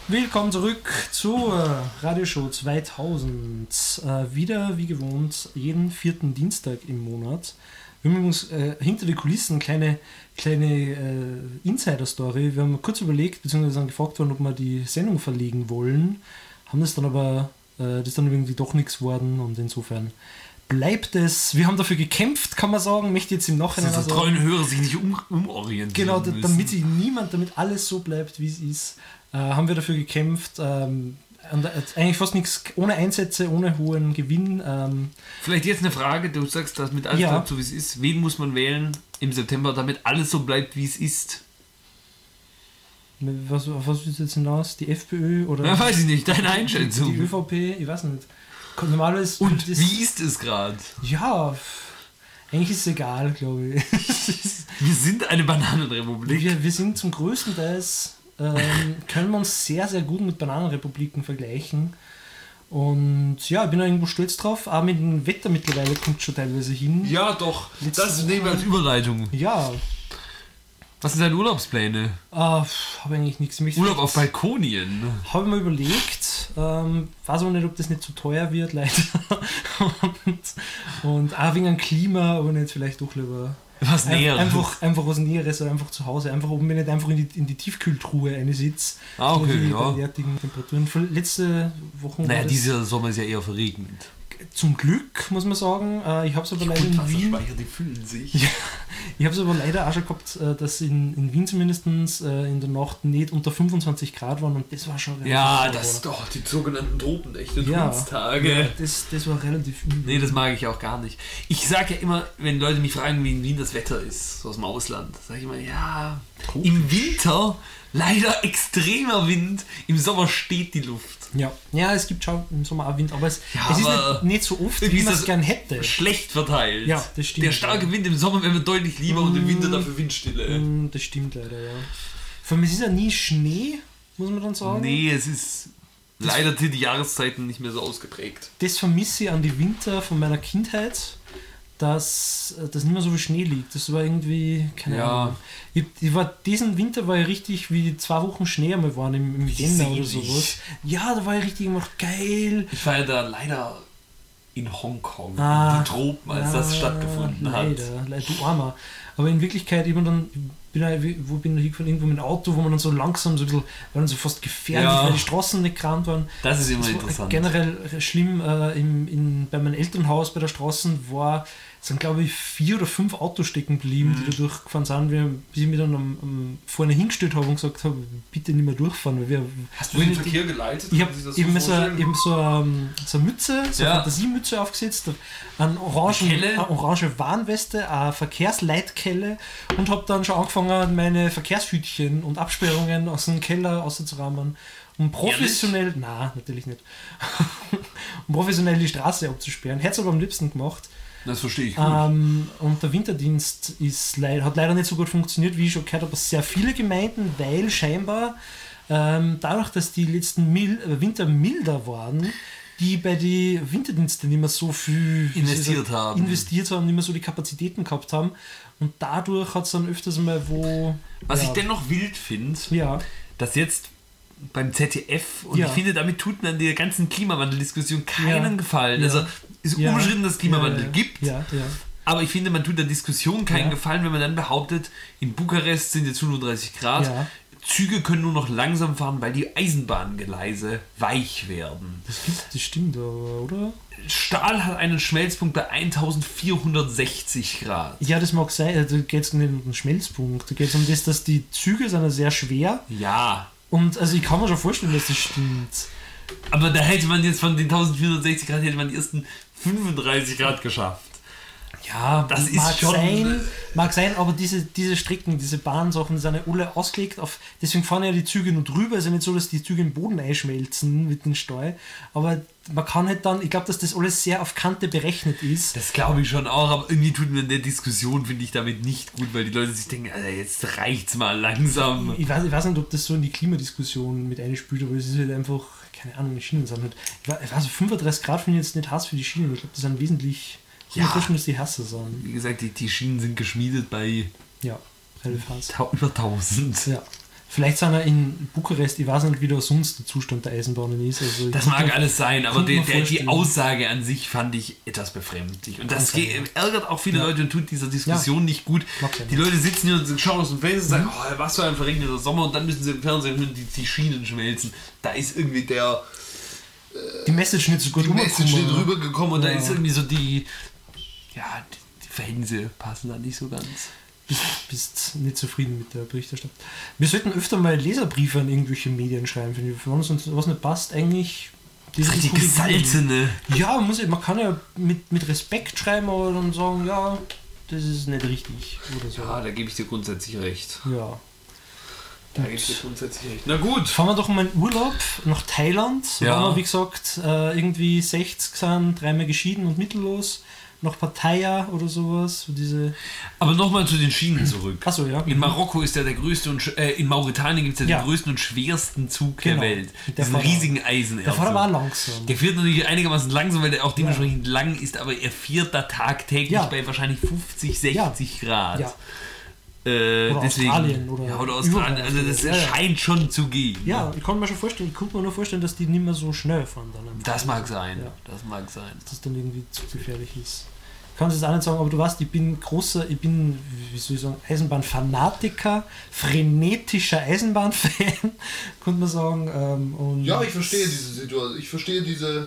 Willkommen zurück zur Radioshow 2000. Wieder wie gewohnt, jeden vierten Dienstag im Monat. Wir haben uns hinter die Kulissen kleine Insider-Story. Wir haben kurz überlegt, beziehungsweise sind gefragt worden, ob wir die Sendung verlegen wollen. Haben das dann aber, das ist dann irgendwie doch nichts geworden und insofern bleibt es. Wir haben dafür gekämpft, kann man sagen. Möchte jetzt im Nachhinein also treuen Hörer sich nicht umorientieren. Genau, damit sich damit alles so bleibt, wie es ist. Haben wir dafür gekämpft. Eigentlich fast nichts, ohne Einsätze, ohne hohen Gewinn. Vielleicht jetzt eine Frage, du sagst, dass mit alles bleibt so wie es ist. Wen muss man wählen im September, damit alles so bleibt, wie es ist? Was ist jetzt hinaus? Die FPÖ oder? Ja, weiß ich nicht, deine Einschätzung. Die ÖVP, ich weiß nicht. Normalerweise. Und wie ist es gerade? Ja, eigentlich ist es egal, glaube ich. Wir sind eine Bananenrepublik. Wir sind zum größten Teil, können wir uns sehr, sehr gut mit Bananenrepubliken vergleichen. Und ja, ich bin irgendwo stolz drauf. Auch mit dem Wetter mittlerweile kommt schon teilweise hin. Ja, doch. Das nehmen wir als Überleitung. Ja. Was sind deine Urlaubspläne? Habe eigentlich nichts. Urlaub auf Balkonien? Habe ich mir überlegt. Weiß aber nicht, ob das nicht zu teuer wird, leider. und auch wegen dem Klima, aber nicht vielleicht doch lieber was Näheres. Einfach was Näheres oder einfach zu Hause. Einfach, ob ich nicht einfach in die Tiefkühltruhe sitze. Okay, bei derartigen Temperaturen. Letzte Woche. Naja, dieser Sommer ist ja eher verregnet. Zum Glück, muss man sagen. Ich habe es aber leider in Wien. Die füllen sich. Ja, ich habe es aber leider auch schon gehabt, dass in Wien zumindest in der Nacht nicht unter 25 Grad waren und das war schon relativ das doch, die sogenannten Tropenächte, Trunztage. Ja, das war relativ übel. Nee, das mag ich auch gar nicht. Ich sage ja immer, wenn Leute mich fragen, wie in Wien das Wetter ist, so aus dem Ausland, sage ich immer, ja, im Winter leider extremer Wind, im Sommer steht die Luft. Ja, es gibt schon im Sommer auch Wind, aber es ist nicht so oft, wie man es gern hätte. Schlecht verteilt. Ja, das stimmt. Der starke Wind im Sommer wäre mir deutlich lieber und im Winter dafür Windstille. Das stimmt leider, ja. Vor allem, es ist ja nie Schnee, muss man dann sagen. Nee, es ist leider die Jahreszeiten nicht mehr so ausgeprägt. Das vermisse ich an die Winter von meiner Kindheit, dass nicht mehr so viel Schnee liegt. Das war irgendwie, keine Ahnung. Diesen Winter war ich richtig, wie 2 Wochen Schnee einmal waren im Jänner oder sowas. Ja, da war ich richtig gemacht, geil. Ich war ja da leider in Hongkong, die Tropen, als das stattgefunden hat. Leider, du Armer. Aber in Wirklichkeit, ich bin ich hingefahren? Irgendwo mit dem Auto, wo man dann so langsam so ein bisschen, war dann so fast gefährlich, weil die Straßen nicht gerannt waren. Das ist immer interessant. Generell schlimm, bei meinem Elternhaus bei der Straße sind glaube ich 4 oder 5 Autos stecken geblieben, die da durchgefahren sind, bis ich mich dann vorne hingestellt habe und gesagt habe, bitte nicht mehr durchfahren. Weil hast du den Verkehr geleitet? Ich habe eben so eine Mütze, so eine Fantasiemütze aufgesetzt, eine orange Warnweste, eine Verkehrsleitkelle und habe dann schon angefangen, meine Verkehrshütchen und Absperrungen aus dem Keller rauszurahmen. Um professionell, nein, natürlich nicht, um professionell die Straße abzusperren. Hätte es aber am liebsten gemacht. Das verstehe ich gut. Und der Winterdienst hat leider nicht so gut funktioniert, wie ich schon gehört habe, sehr viele Gemeinden, weil scheinbar dadurch, dass die letzten Winter milder waren, die bei den Winterdiensten nicht mehr so viel investiert haben, nicht mehr so die Kapazitäten gehabt haben und dadurch hat es dann öfters mal Was ich dennoch wild finde, dass jetzt beim ZDF, und ich finde, damit tut man der ganzen Klimawandeldiskussion keinen Gefallen. Also ist unbestritten, dass es Klimawandel gibt, aber ich finde, man tut der Diskussion keinen Gefallen, wenn man dann behauptet, in Bukarest sind jetzt 35 Grad, Züge können nur noch langsam fahren, weil die Eisenbahngeleise weich werden. Das stimmt aber, oder? Stahl hat einen Schmelzpunkt bei 1460 Grad. Ja, das mag sein, da geht es nicht um den Schmelzpunkt, da geht es um das, dass die Züge sind sehr schwer. Ja. Und also ich kann mir schon vorstellen, dass das stimmt. Aber da hätte man jetzt von den 1460 Grad hätte man die ersten 35 Grad geschafft. Ja, das ist mag sein, aber diese Strecken, diese Bahnsachen, die sind ja alle ausgelegt auf, deswegen fahren ja die Züge nur drüber, ist ja nicht so, dass die Züge im Boden einschmelzen mit dem Steu, aber man kann halt dann, ich glaube, dass das alles sehr auf Kante berechnet ist. Das glaube ich schon auch, aber irgendwie tut mir in der Diskussion, finde ich damit nicht gut, weil die Leute sich denken, Alter, jetzt reicht's mal langsam. Ich weiß nicht, ob das so in die Klimadiskussion mit einspielt, aber es ist halt einfach, keine Ahnung, die Schienen sind halt, ich weiß, 35 Grad finde ich jetzt nicht heiß für die Schienen, ich glaube, die sind wesentlich. Ja, dass die Hasse sind. Wie gesagt, die Schienen sind geschmiedet bei relativ heiß. Über 1000. Ja. Vielleicht sind wir in Bukarest, ich weiß nicht, wie da sonst der Zustand der Eisenbahnen ist. Also das mag alles sein, aber die Aussage an sich fand ich etwas befremdlich. Und das ärgert auch viele Leute und tut dieser Diskussion nicht gut. Die Leute sitzen hier und schauen aus dem Fenster und sagen, oh, was für ein verregneter Sommer, und dann müssen sie im Fernsehen hören, die Schienen schmelzen. Da ist irgendwie die Message nicht so gut rübergekommen und da ist irgendwie so die Verhältnisse passen da nicht so ganz. Bist nicht zufrieden mit der Berichterstattung. Wir sollten öfter mal Leserbriefe an irgendwelche Medien schreiben, finde ich. Wenn uns was nicht passt, eigentlich... Die gesalzene. Ja, man kann ja mit Respekt schreiben, aber dann sagen, ja, das ist nicht richtig. Oder so. Ja, da gebe ich dir grundsätzlich recht. Ja. Da gebe ich dir grundsätzlich recht. Na gut. Fahren wir doch mal in Urlaub nach Thailand. Ja. Waren wir, wie gesagt, irgendwie 60 sind, 3-mal geschieden und mittellos. Noch Pattaya oder sowas. Aber nochmal zu den Schienen zurück. Achso, ja. In Marokko ist ja der größte und in Mauretanien gibt es ja den größten und schwersten Zug der Welt. Diesen riesigen Eisenerz. Der fährt aber auch langsam. Der fährt natürlich einigermaßen langsam, weil der auch dementsprechend lang ist, aber er fährt da tagtäglich bei wahrscheinlich 50, 60 Grad. Ja. Oder deswegen, Australien. Oder Australien. Also das scheint schon zu gehen. Ja, ich kann mir schon vorstellen, dass die nicht mehr so schnell fahren. Das mag sein. Das mag sein. Dass das dann irgendwie zu gefährlich ist. Ich kann es jetzt auch nicht sagen, aber du weißt, ich bin, wie soll ich sagen, Eisenbahnfanatiker, frenetischer Eisenbahnfan, könnte man sagen. Und ja, ich verstehe diese Situation. Ich verstehe diese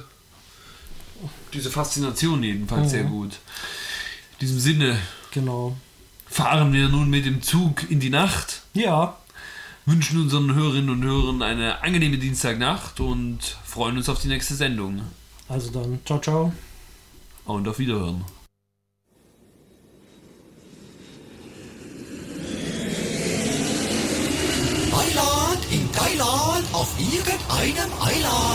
Faszination jedenfalls sehr gut. In diesem Sinne. Genau. Fahren wir nun mit dem Zug in die Nacht. Ja. Wünschen unseren Hörerinnen und Hörern eine angenehme Dienstagnacht und freuen uns auf die nächste Sendung. Also dann, ciao, ciao. Und auf Wiederhören. Thailand, in Thailand, auf irgendeinem Eiland.